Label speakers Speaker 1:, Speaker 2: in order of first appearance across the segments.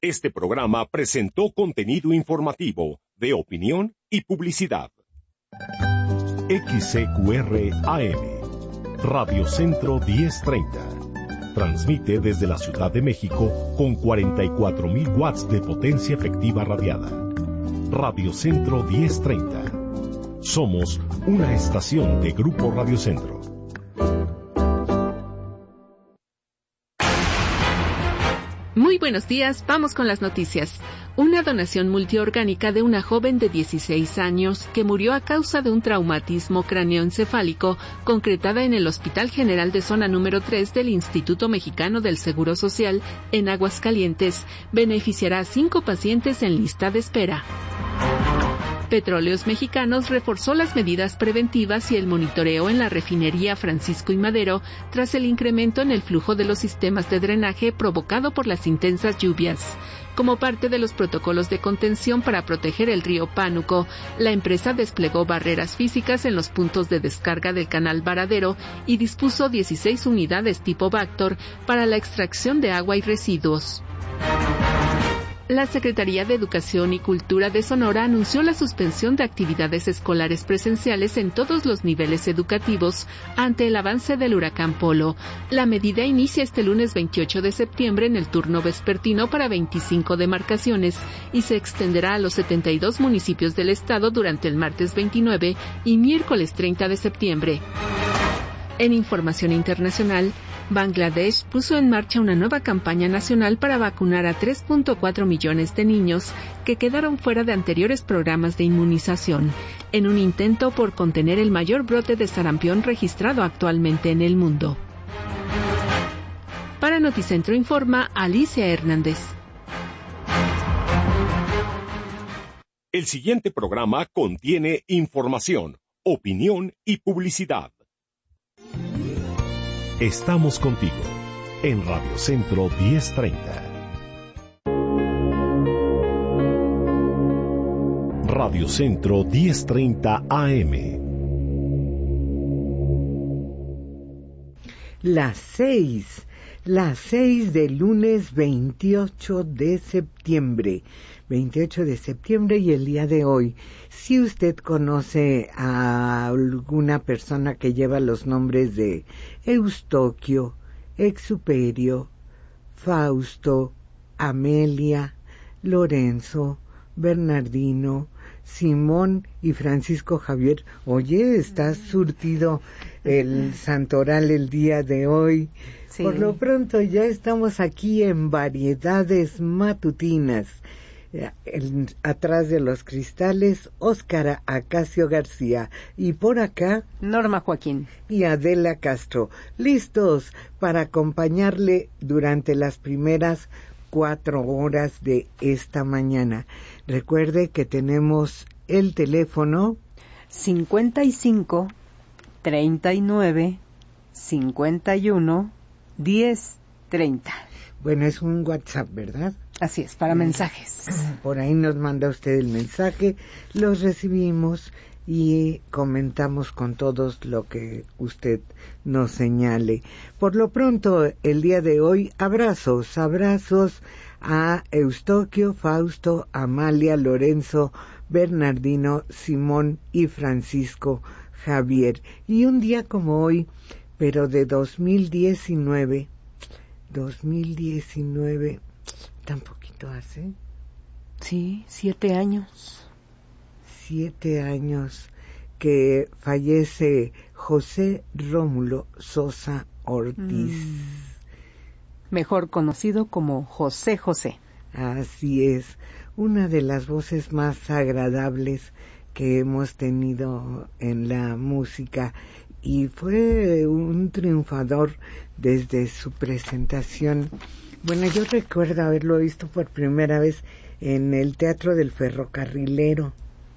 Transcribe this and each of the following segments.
Speaker 1: Este programa presentó contenido informativo, de opinión y publicidad. XCQR-AM, Radio Centro 1030. Transmite desde la Ciudad de México con 44,000 watts de potencia efectiva radiada. Radio Centro 1030. Somos una estación de Grupo Radio Centro.
Speaker 2: Muy buenos días, vamos con las noticias. Una donación multiorgánica de una joven de 16 años que murió a causa de un traumatismo cráneoencefálico concretada en el Hospital General de Zona número 3 del Instituto Mexicano del Seguro Social en Aguascalientes beneficiará a 5 pacientes en lista de espera. Petróleos Mexicanos reforzó las medidas preventivas y el monitoreo en la refinería Francisco y Madero tras el incremento en el flujo de los sistemas de drenaje provocado por las intensas lluvias. Como parte de los protocolos de contención para proteger el río Pánuco, la empresa desplegó barreras físicas en los puntos de descarga del canal Varadero y dispuso 16 unidades tipo Bactor para la extracción de agua y residuos. La Secretaría de Educación y Cultura de Sonora anunció la suspensión de actividades escolares presenciales en todos los niveles educativos ante el avance del huracán Polo. La medida inicia este lunes 28 de septiembre en el turno vespertino para 25 demarcaciones y se extenderá a los 72 municipios del estado durante el martes 29 y miércoles 30 de septiembre. En información internacional, Bangladesh puso en marcha una nueva campaña nacional para vacunar a 3.4 millones de niños que quedaron fuera de anteriores programas de inmunización, en un intento por contener el mayor brote de sarampión registrado actualmente en el mundo. Para Noticentro informa Alicia Hernández.
Speaker 1: El siguiente programa contiene información, opinión y publicidad. Estamos contigo en Radio Centro 1030. Radio Centro 1030 AM.
Speaker 3: Las 6 del lunes 28 de septiembre. 28 de septiembre y el día de hoy. Si usted conoce a alguna persona que lleva los nombres de Eustoquio, Exuperio, Fausto, Amelia, Lorenzo, Bernardino, Simón y Francisco Javier, oye, está surtido el santoral el día de hoy. Sí. Por lo pronto ya estamos aquí en Variedades Matutinas. Atrás de los cristales, Óscar Acacio García, y por acá
Speaker 4: Norma Joaquín
Speaker 3: y Adela Castro, listos para acompañarle durante las primeras 4 horas de esta mañana. Recuerde que tenemos el teléfono
Speaker 4: 55 39 51 10 30.
Speaker 3: Bueno, es un WhatsApp, ¿verdad?
Speaker 4: Así es, para mensajes.
Speaker 3: Por ahí nos manda usted el mensaje, los recibimos y comentamos con todos lo que usted nos señale. Por lo pronto, el día de hoy, abrazos a Eustoquio, Fausto, Amalia, Lorenzo, Bernardino, Simón y Francisco Javier. Y un día como hoy, pero de 2019, tan poquito hace.
Speaker 4: Sí, 7 años.
Speaker 3: 7 años que fallece José Rómulo Sosa Ortiz.
Speaker 4: Mejor conocido como José José.
Speaker 3: Así es, una de las voces más agradables que hemos tenido en la música, y fue un triunfador desde su presentación. Bueno, yo recuerdo haberlo visto por primera vez en el Teatro del Ferrocarrilero.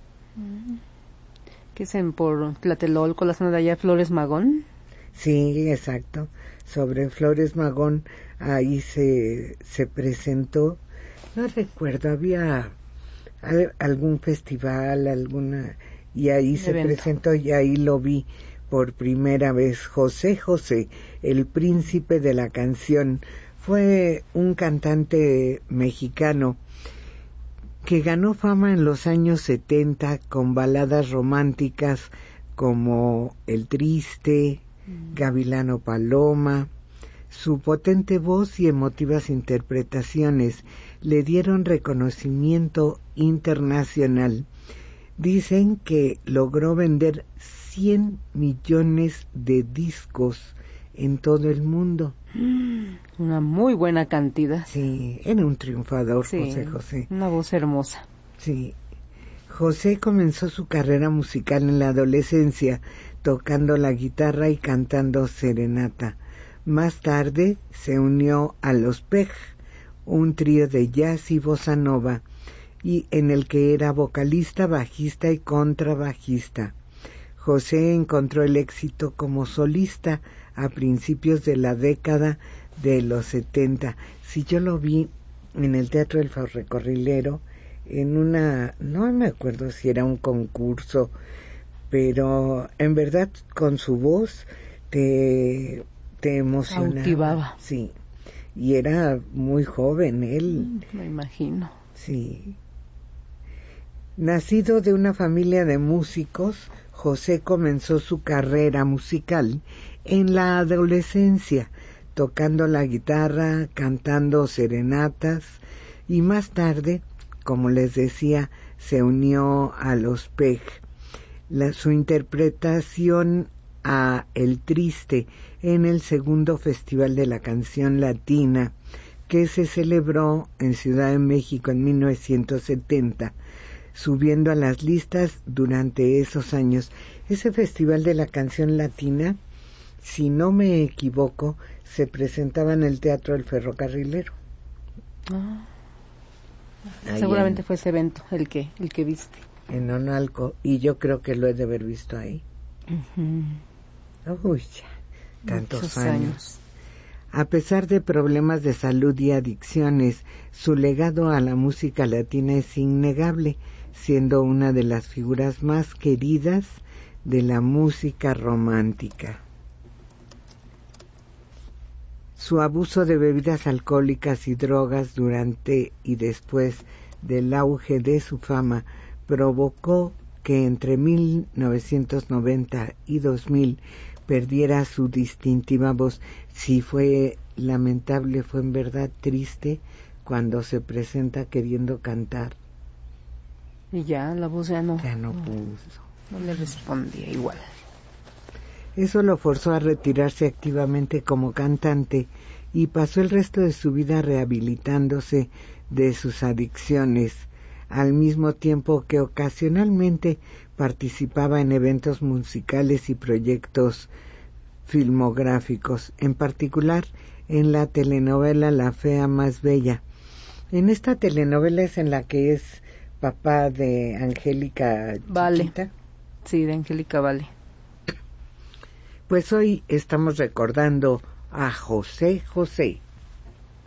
Speaker 4: ¿Qué es por Tlatelolco, la zona de allá, Flores Magón?
Speaker 3: Sí, exacto. Sobre Flores Magón, ahí se presentó. No recuerdo, había algún festival, y ahí se presentó y ahí lo vi por primera vez. José José, el príncipe de la canción Fue un cantante mexicano que ganó fama en los años 70 con baladas románticas como El Triste, Gavilano Paloma. Su potente voz y emotivas interpretaciones le dieron reconocimiento internacional. Dicen que logró vender 100 millones de discos en todo el mundo.
Speaker 4: Una muy buena cantidad.
Speaker 3: Sí, era un triunfador,
Speaker 4: sí,
Speaker 3: José José.
Speaker 4: Una voz hermosa.
Speaker 3: Sí. José comenzó su carrera musical en la adolescencia, tocando la guitarra y cantando serenata. Más tarde se unió a Los Pej, un trío de jazz y bossa nova, y en el que era vocalista, bajista y contrabajista. José encontró el éxito como solista a principios de la década de los 70. Sí, yo lo vi en el Teatro del Ferrocarrilero, en una, no me acuerdo si era un concurso, pero en verdad con su voz te emocionaba.
Speaker 4: Cautivaba.
Speaker 3: Sí, y era muy joven él.
Speaker 4: Me imagino.
Speaker 3: Sí. Nacido de una familia de músicos, José comenzó su carrera musical en la adolescencia, tocando la guitarra, cantando serenatas, y más tarde, como les decía, se unió a Los Pej. Su interpretación a El Triste en el segundo Festival de la Canción Latina, que se celebró en Ciudad de México en 1970, subiendo a las listas durante esos años. Ese Festival de la Canción Latina, si no me equivoco, se presentaba en el Teatro del Ferrocarrilero.
Speaker 4: Seguramente fue ese evento el que viste.
Speaker 3: En Onalco, y yo creo que lo he de haber visto ahí. Uy, ya, tantos años. A pesar de problemas de salud y adicciones, su legado a la música latina es innegable, siendo una de las figuras más queridas de la música romántica. Su abuso de bebidas alcohólicas y drogas durante y después del auge de su fama provocó que entre 1990 y 2000 perdiera su distintiva voz. Sí, fue lamentable, fue en verdad triste cuando se presenta queriendo cantar.
Speaker 4: Y ya, la voz ya no
Speaker 3: puso.
Speaker 4: No le respondía igual.
Speaker 3: Eso lo forzó a retirarse activamente como cantante y pasó el resto de su vida rehabilitándose de sus adicciones, al mismo tiempo que ocasionalmente participaba en eventos musicales y proyectos filmográficos, en particular en la telenovela La Fea Más Bella. En esta telenovela es en la que es papá de Angélica
Speaker 4: Vale.
Speaker 3: Chiquita.
Speaker 4: Sí, de Angélica Vale.
Speaker 3: Pues hoy estamos recordando a José José.